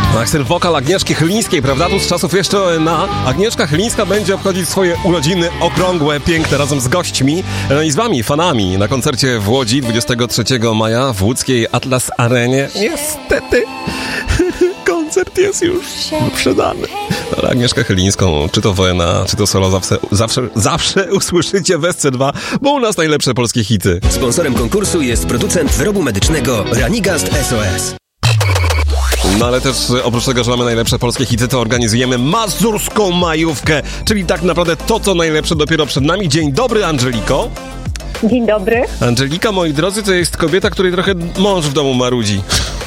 Tak, ten wokal Agnieszki Chylińskiej, prawda? Tu z czasów jeszcze ONA. Agnieszka Chylińska będzie obchodzić swoje urodziny okrągłe, piękne, razem z gośćmi i z wami, fanami, na koncercie w Łodzi 23 maja w łódzkiej Atlas Arenie. Niestety, koncert jest już wyprzedany. Ale Agnieszkę Chylińską, czy to w ONA, czy to solo, zawsze usłyszycie w SC2, bo u nas najlepsze polskie hity. Sponsorem konkursu jest producent wyrobu medycznego Ranigast SOS. No ale też oprócz tego, że mamy najlepsze polskie hity, to organizujemy mazurską majówkę, czyli tak naprawdę to, co najlepsze dopiero przed nami. Dzień dobry, Angeliko. Dzień dobry. Angelika, moi drodzy, to jest kobieta, której trochę mąż w domu marudzi.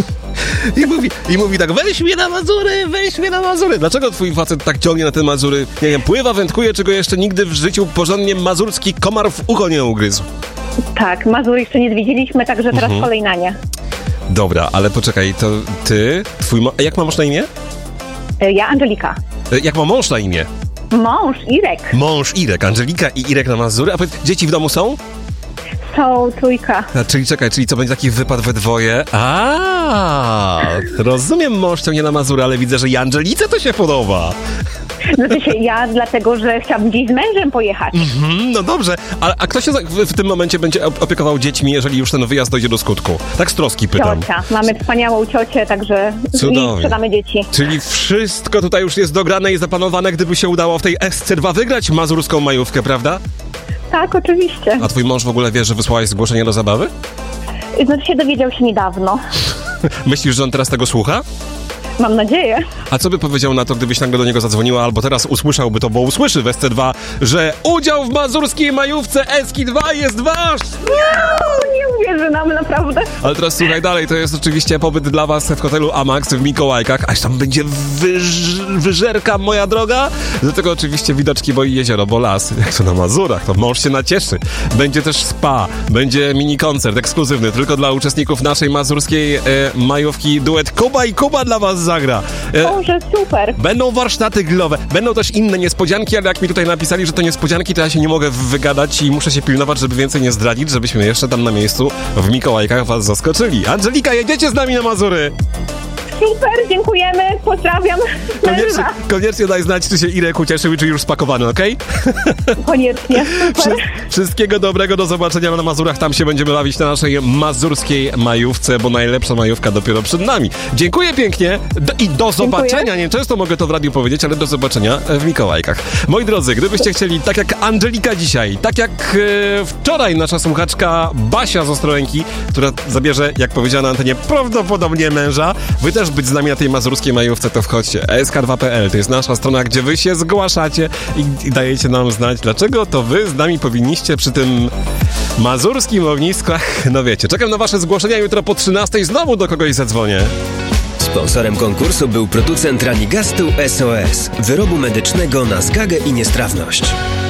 I mówi tak, weź mnie na Mazury. Dlaczego twój facet tak ciągnie na te Mazury? Nie wiem, pływa, wędkuje, czego jeszcze nigdy w życiu porządnie mazurski komar w ucho nie ugryzł. Tak, Mazur jeszcze nie zwiedziliśmy, także teraz kolej na nie. Dobra, ale poczekaj, to ty, jak ma mąż na imię? Ja Angelika. Jak ma mąż na imię? Mąż Irek. Mąż Irek, Angelika i Irek na Mazury. A powiedz, dzieci w domu są? Są, trójka. Czyli co, będzie taki wypad we dwoje? Rozumiem, mąż ciągnie na Mazury, ale widzę, że i Angelice to się podoba. Znaczy się ja, dlatego, że chciałabym gdzieś z mężem pojechać. No dobrze, a kto się w tym momencie będzie opiekował dziećmi, jeżeli już ten wyjazd dojdzie do skutku? Tak z troski pytam. Ciocia. Mamy wspaniałą ciocię, także i sprzedamy dzieci. Czyli wszystko tutaj już jest dograne i zaplanowane, gdyby się udało w tej SC2 wygrać mazurską majówkę, prawda? Tak, oczywiście. A twój mąż w ogóle wie, że wysłałaś zgłoszenie do zabawy? Znaczy się dowiedział się niedawno. Myślisz, że on teraz tego słucha? Mam nadzieję. A co by powiedział na to, gdybyś nagle do niego zadzwoniła, albo teraz usłyszałby to, bo usłyszy w SC2, że udział w mazurskiej majówce SK2 jest wasz! Nie uwierzę nam, naprawdę. Ale teraz słuchaj dalej, to jest oczywiście pobyt dla was w hotelu Amax w Mikołajkach, aż tam będzie wyżerka, moja droga. Do tego oczywiście widoczki, bo i jezioro, bo las. Jak to na Mazurach, to mąż się nacieszy. Będzie też spa, będzie mini koncert ekskluzywny, tylko dla uczestników naszej mazurskiej majówki. Duet Kuba i Kuba dla was zagra. Boże, super. Będą warsztaty grillowe, będą też inne niespodzianki, ale jak mi tutaj napisali, że to niespodzianki, to ja się nie mogę wygadać i muszę się pilnować, żeby więcej nie zdradzić, żebyśmy jeszcze tam na miejscu w Mikołajkach was zaskoczyli. Angelika, jedziecie z nami na Mazury! Super, dziękujemy, pozdrawiam. Koniecznie daj znać, czy się Irek ucieszył i czy już spakowany, okej? Koniecznie, super. Wszystkiego dobrego, do zobaczenia na Mazurach, tam się będziemy bawić na naszej mazurskiej majówce, bo najlepsza majówka dopiero przed nami. Dziękuję pięknie i do zobaczenia. Nie często mogę to w radiu powiedzieć, ale do zobaczenia w Mikołajkach. Moi drodzy, gdybyście chcieli, tak jak Angelika dzisiaj, tak jak wczoraj nasza słuchaczka Basia z Ostrołęki, która zabierze, jak powiedziała na antenie, prawdopodobnie męża, wy też być z nami na tej mazurskiej majówce, to wchodźcie. sk2.pl to jest nasza strona, gdzie wy się zgłaszacie i dajecie nam znać, dlaczego to wy z nami powinniście przy tym mazurskim ognisku. No wiecie, czekam na wasze zgłoszenia, jutro po 13 znowu do kogoś zadzwonię. Sponsorem konkursu był producent Ranigastu SOS, wyrobu medycznego na zgagę i niestrawność.